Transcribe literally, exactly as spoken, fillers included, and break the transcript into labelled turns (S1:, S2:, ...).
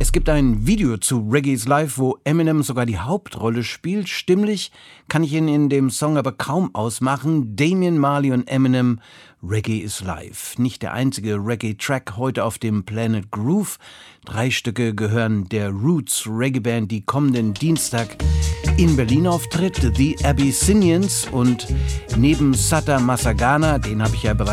S1: Es gibt ein Video zu Reggae is Life, wo Eminem sogar die Hauptrolle spielt. Stimmlich kann ich ihn in dem Song aber kaum ausmachen. Damian Marley und Eminem, Reggae is Life. Nicht der einzige Reggae-Track heute auf dem Planet Groove. Drei Stücke gehören der Roots Reggae Band, die kommenden Dienstag in Berlin auftritt. The Abyssinians, und neben Sata Massagana, den habe ich ja bereits